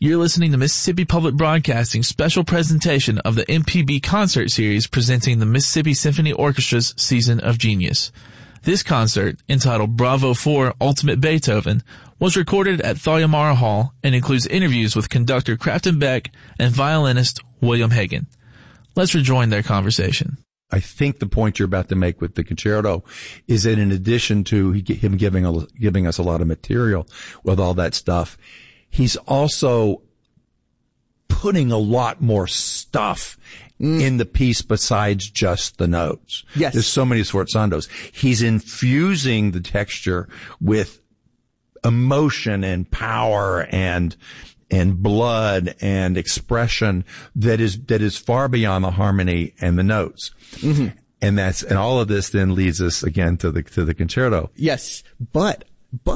You're listening to Mississippi Public Broadcasting's special presentation of the MPB concert series presenting the Mississippi Symphony Orchestra's Season of Genius. This concert, entitled Bravo 4 Ultimate Beethoven, was recorded at Thalhimarra Hall and includes interviews with conductor Crafton Beck and violinist William Hagen. Let's rejoin their conversation. I think the point you're about to make with the concerto is that in addition to him giving us a lot of material with all that stuff, he's also putting a lot more stuff in the piece besides just the notes. Yes. There's so many sforzandos. He's infusing the texture with emotion and power and blood and expression that is far beyond the harmony and the notes. Mm-hmm. And all of this then leads us again to the concerto. Yes. But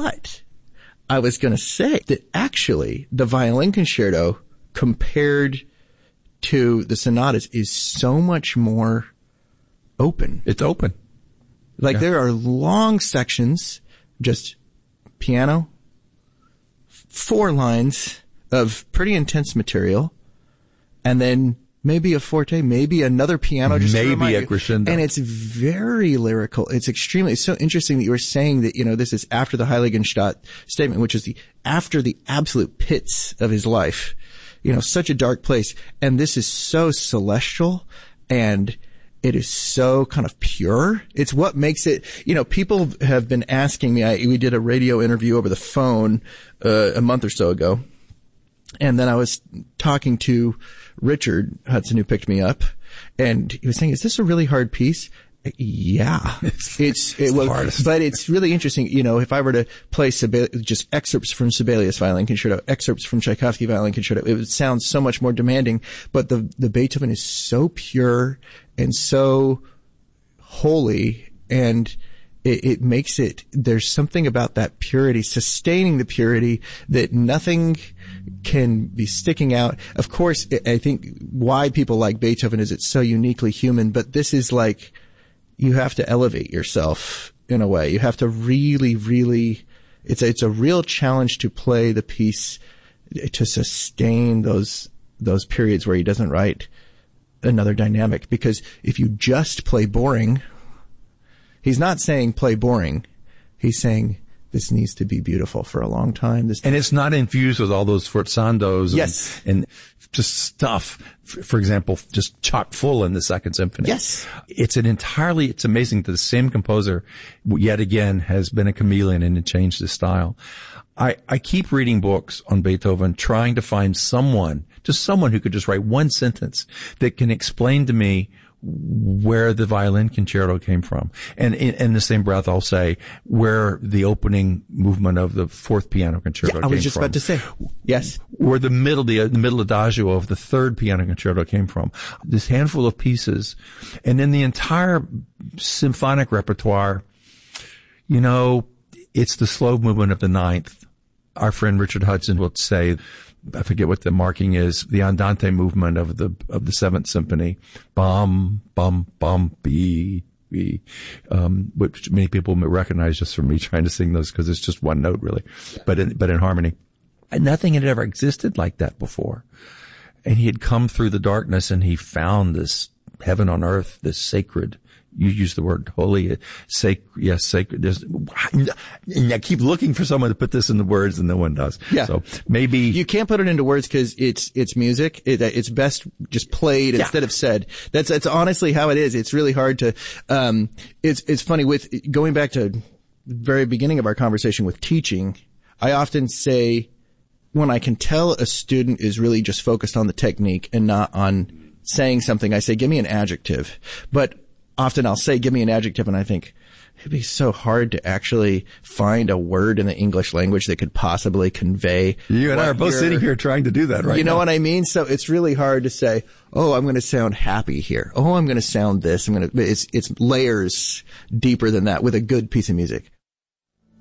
I was going to say that actually the violin concerto compared to the sonatas is so much more open. It's open. Like there are long sections, just piano, 4 lines of pretty intense material, and then maybe a forte, maybe another piano, just maybe a crescendo. And it's very lyrical. It's so interesting that you were saying that, this is after the Heiligenstadt statement, which is after the absolute pits of his life, such a dark place. And this is so celestial and it is so kind of pure. It's what makes it, people have been asking me, we did a radio interview over the phone, a month or so ago. And then I was talking to Richard Hudson, who picked me up, and he was saying, "Is this a really hard piece?" Yeah, it was hardest. But it's really interesting. If I were to play just excerpts from Sibelius Violin Concerto, excerpts from Tchaikovsky Violin Concerto, it would sound so much more demanding. But the Beethoven is so pure and so holy, and it makes it, there's something about that purity, sustaining the purity, that nothing can be sticking out. Of course, I think why people like Beethoven is it's so uniquely human, but this is like, you have to elevate yourself in a way. You have to really, really, it's a real challenge to play the piece, to sustain those periods where he doesn't write another dynamic. Because if you just play boring, he's not saying play boring. He's saying this needs to be beautiful for a long time. And it's not infused with all those sforzandos yes. and just stuff. For example, just chock full in the Second Symphony. Yes. It's amazing that the same composer yet again has been a chameleon and changed his style. I keep reading books on Beethoven, trying to find someone who could just write one sentence that can explain to me where the violin concerto came from. And in the same breath, I'll say where the opening movement of the Fourth Piano Concerto came from. I was just about to say. Yes. Where the middle adagio of the Third Piano Concerto came from. This handful of pieces. And then the entire symphonic repertoire, it's the slow movement of the Ninth. Our friend Richard Hudson will say, I forget what the marking is, the andante movement of the Seventh Symphony, bum bum bum b, which many people may recognize just from me trying to sing those because it's just one note really, but in harmony. And nothing had ever existed like that before. And he had come through the darkness and he found this heaven on earth, this sacred. You use the word holy, sacred. And I keep looking for someone to put this in the words, and no one does. Yeah. So maybe you can't put it into words because it's music. It's best just played instead of said. That's honestly how it is. It's really hard to. It's funny with going back to the very beginning of our conversation with teaching. I often say when I can tell a student is really just focused on the technique and not on saying something, I say, "Give me an adjective," but often I'll say, "Give me an adjective," and I think it'd be so hard to actually find a word in the English language that could possibly convey. You and I are both sitting here trying to do that right now. You know what I mean? So it's really hard to say, "Oh, I'm going to sound happy here. Oh, I'm going to sound this. It's layers deeper than that with a good piece of music."